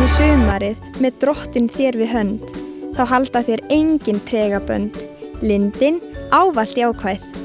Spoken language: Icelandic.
kemur sumarið með Drottinn þér við hönd, þá halda þér engin tregabönd. Lindin ávallt jákvæð.